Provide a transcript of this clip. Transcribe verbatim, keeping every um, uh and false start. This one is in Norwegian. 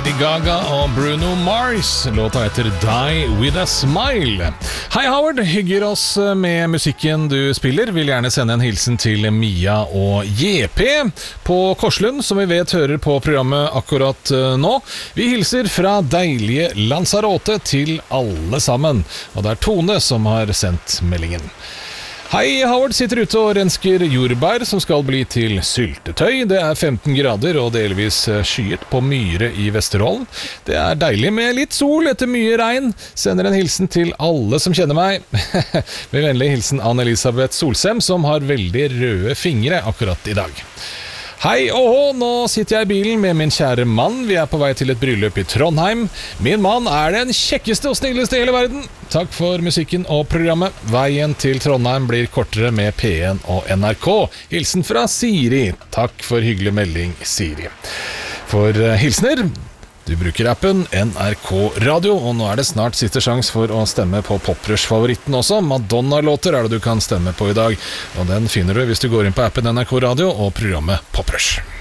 Lady Gaga og Bruno Mars. Låta heter Die With A Smile. Hei Howard, hygger oss med musikken du spiller. Vil gjerne sende en hilsen til Mia og J P på Korslund, som vi vet hører på programmet akkurat nå. Vi hilser fra deilige Lanzarote til alle sammen. Og det er Tone som har sendt meldingen. Hei, Howard sitter ute og rensker jordbær som skal bli til syltetøy. Det er femten grader og delvis skyet på Myre i Vesterålen. Det er deilig med litt sol etter mye regn. Sender en hilsen til alle som kjenner meg. Med vennlig hilsen Anne-Elisabeth Solsem, som har veldig røde fingre akkurat i dag. Hei, åhå, nå sitter jeg i bilen med min kjære mann. Vi er på vei til et bryllup i Trondheim. Min mann er den kjekkeste og snilleste i hele verden. Takk for musikken og programmet. Veien til Trondheim blir kortere med P en og N R K. Hilsen fra Siri. Takk for hyggelig melding, Siri. For uh, hilsener, du bruker appen N R K Radio, og nå er det snart siste sjans for å stemme på Poprush-favoritten også. Madonna-låter er det du kan stemme på i dag, og den finner du hvis du går inn på appen N R K Radio og programmet Poprush.